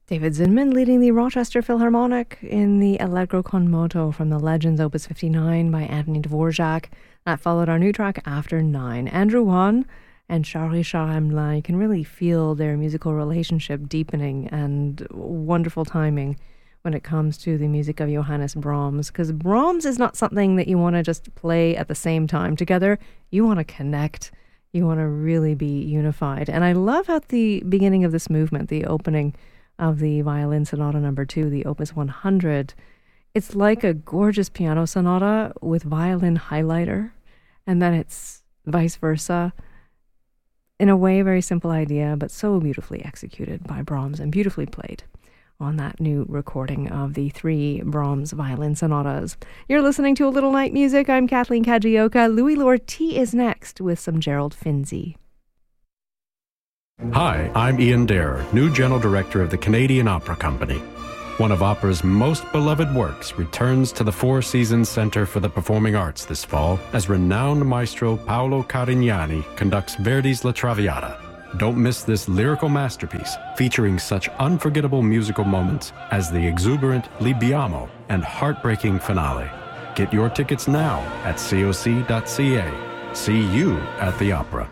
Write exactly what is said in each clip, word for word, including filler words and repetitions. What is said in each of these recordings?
David Zinman leading the Rochester Philharmonic in the Allegro con moto from the Legends Opus fifty-nine by Anthony Dvorak. That followed our new track After Nine. Andrew Wan and Charlie Charamla, you can really feel their musical relationship deepening, and wonderful timing when it comes to the music of Johannes Brahms, because Brahms is not something that you want to just play at the same time together. You want to connect. You want to really be unified. And I love how the beginning of this movement, the opening of the Violin Sonata number two, the Opus one hundred, it's like a gorgeous piano sonata with violin highlighter, and then it's vice versa. In a way, a very simple idea, but so beautifully executed by Brahms and beautifully played on that new recording of the three Brahms violin sonatas. You're listening to A Little Night Music. I'm Kathleen Kajioka. Louis Lortie is next with some Gerald Finzi. Hi, I'm Ian Dare, new General Director of the Canadian Opera Company. One of opera's most beloved works returns to the Four Seasons Center for the Performing Arts this fall as renowned maestro Paolo Carignani conducts Verdi's La Traviata. Don't miss this lyrical masterpiece featuring such unforgettable musical moments as the exuberant Libiamo and heartbreaking finale. Get your tickets now at C O C dot C A. See you at the opera.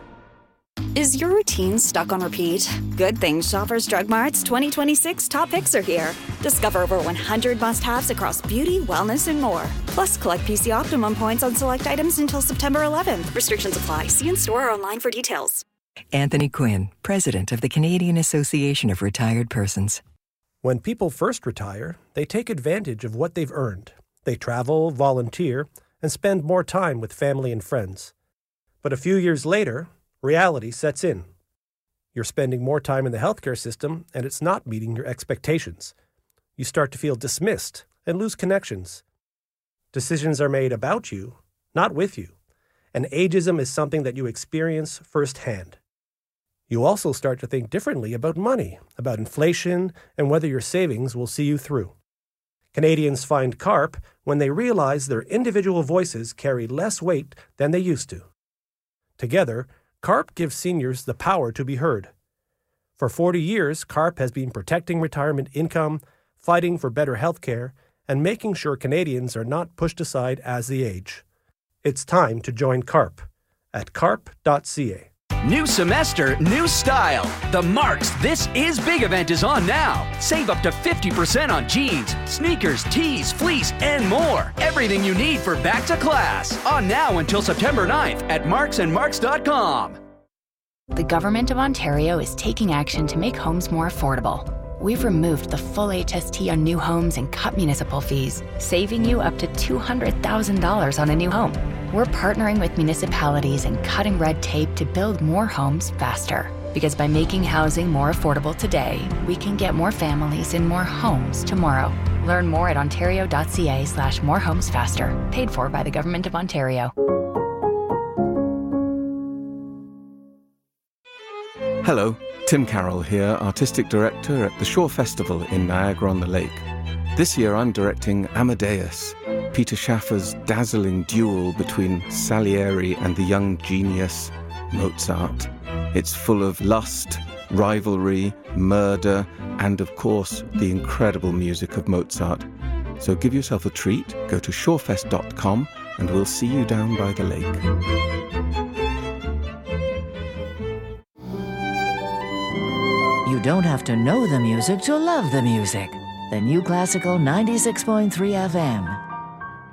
Is your routine stuck on repeat? Good thing Shoppers Drug Mart's twenty twenty-six top picks are here. Discover over one hundred must-haves across beauty, wellness, and more. Plus, collect P C Optimum points on select items until September eleventh. Restrictions apply. See in-store or online for details. Anthony Quinn, President of the Canadian Association of Retired Persons. When people first retire, they take advantage of what they've earned. They travel, volunteer, and spend more time with family and friends. But a few years later, reality sets in. You're spending more time in the healthcare system, and it's not meeting your expectations. You start to feel dismissed and lose connections. Decisions are made about you, not with you. And ageism is something that you experience firsthand. You also start to think differently about money, about inflation, and whether your savings will see you through. Canadians find CARP when they realize their individual voices carry less weight than they used to. Together, CARP gives seniors the power to be heard. For forty years, CARP has been protecting retirement income, fighting for better health care, and making sure Canadians are not pushed aside as they age. It's time to join CARP at carp dot c a. New semester, new style. The Marks This Is Big event is on now. Save up to fifty percent on jeans, sneakers, tees, fleece, and more. Everything you need for back to class. On now until September ninth at marks and marks dot com. The Government of Ontario is taking action to make homes more affordable. We've removed the full H S T on new homes and cut municipal fees, saving you up to two hundred thousand dollars on a new home. We're partnering with municipalities and cutting red tape to build more homes faster. Because by making housing more affordable today, we can get more families in more homes tomorrow. Learn more at ontario dot c a slash more homes faster. Paid for by the Government of Ontario. Hello, Tim Carroll here, Artistic Director at the Shaw Festival in Niagara-on-the-Lake. This year I'm directing Amadeus, Peter Schaffer's dazzling duel between Salieri and the young genius Mozart. It's full of lust, rivalry, murder, and of course, the incredible music of Mozart. So give yourself a treat, go to shawfest dot com, and we'll see you down by the lake. You don't have to know the music to love the music. The New Classical ninety-six point three F M.